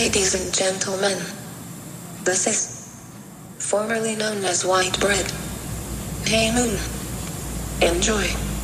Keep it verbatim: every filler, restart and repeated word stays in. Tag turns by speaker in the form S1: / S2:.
S1: Ladies and gentlemen, this is formerly known as white bread. Hey Moon. Enjoy.